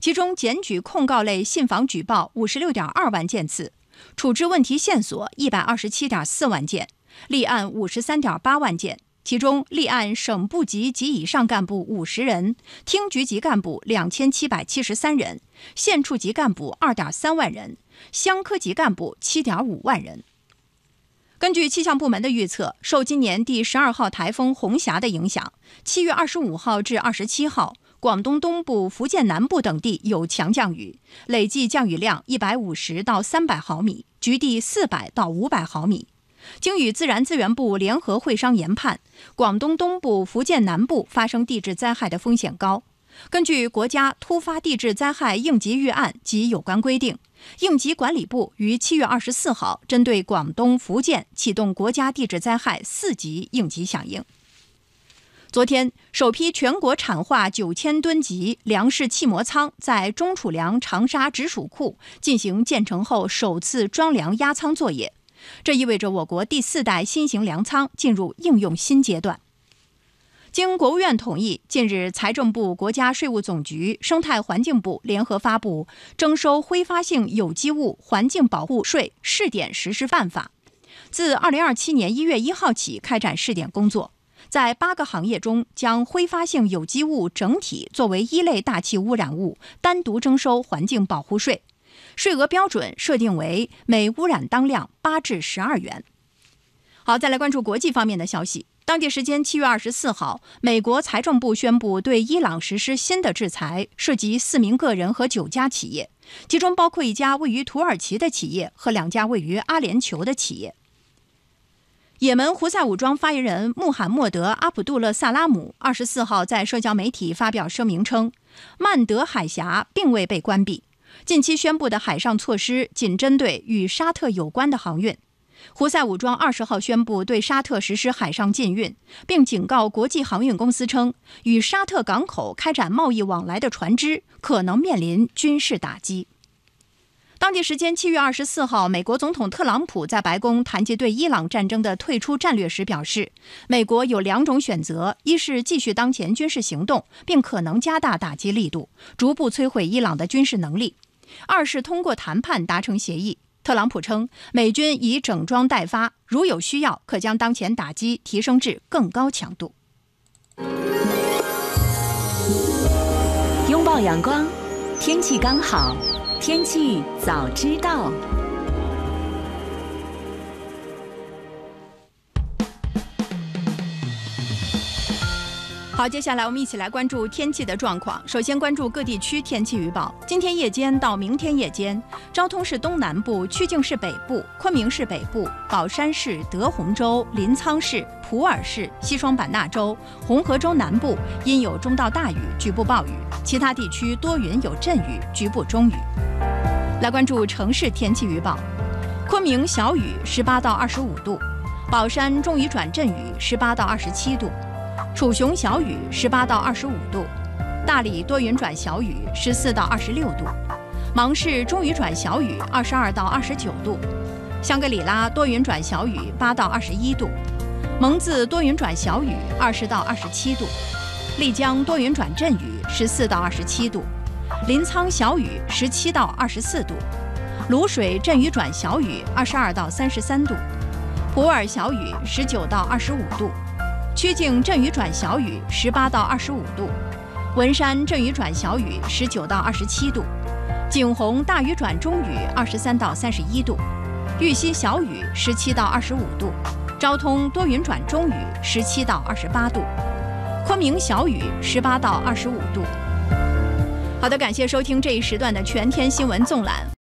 其中检举控告类信访举报56.2万件次，处置问题线索127.4万件，立案53.8万件。其中立案省部级及以上干部50人，厅局级干部2773人，县处级干部2.3万人，乡科级干部7.5万人。根据气象部门的预测，受今年第12号台风红霞的影响，7月25号至27号，广东东部、福建南部等地有强降雨，累计降雨量150到300毫米，局地400到500毫米。经与自然资源部联合会商研判，广东东部、福建南部发生地质灾害的风险高。根据国家突发地质灾害应急预案及有关规定，应急管理部于7月24号针对广东、福建启动国家地质灾害4级应急响应。昨天，首批全国产化9000吨级粮食气膜仓在中储粮长沙直属库进行建成后首次装粮压仓作业。这意味着我国第4代新型粮仓进入应用新阶段。经国务院同意，近日财政部、国家税务总局、生态环境部联合发布征收挥发性有机物环境保护税试点实施办法，自2027年1月1号起开展试点工作，在8个行业中将挥发性有机物整体作为1类大气污染物单独征收环境保护税。税额标准设定为每污染当量8至12元。好，再来关注国际方面的消息。当地时间7月24号，美国财政部宣布对伊朗实施新的制裁，涉及4名个人和9家企业，其中包括1家位于土耳其的企业和2家位于阿联酋的企业。也门胡塞武装发言人穆罕默德·阿卜杜勒·萨拉姆24号在社交媒体发表声明称，曼德海峡并未被关闭。近期宣布的海上措施仅针对与沙特有关的航运。胡塞武装20号宣布对沙特实施海上禁运，并警告国际航运公司称，与沙特港口开展贸易往来的船只可能面临军事打击。当地时间7月24号，美国总统特朗普在白宫谈及对伊朗战争的退出战略时表示，美国有2种选择，一是继续当前军事行动，并可能加大打击力度，逐步摧毁伊朗的军事能力；二是通过谈判达成协议。特朗普称，美军已整装待发，如有需要，可将当前打击提升至更高强度。 拥抱阳光，天气刚好，天气早知道。 好，接下来我们一起来关注天气的状况。首先关注各地区天气预报。今天夜间到明天夜间，昭通市东南部、曲靖市北部、昆明市北部、宝山市、德宏州、临沧市、普洱市、西双版纳州、红河州南部阴有中到大雨，局部暴雨；其他地区多云有阵雨，局部中雨。来关注城市天气预报。昆明小雨18到25度，宝山中雨转阵雨18到27度。楚雄小雨18到25度，大理多云转小雨14到26度，芒市中雨转小雨22到29度，香格里拉多云转小雨8到21度，蒙自多云转小雨20到27度，丽江多云转阵雨14到27度，临沧小雨17到24度，卤水阵雨转小雨22到33度，普洱小雨19到25度，曲靖阵雨转小雨18到25度，文山阵雨转小雨19到27度，景洪大雨转中雨23到31度，玉溪小雨17到25度，昭通多云转中雨17到28度，昆明小雨18到25度。好的，感谢收听这一时段的全天新闻纵览。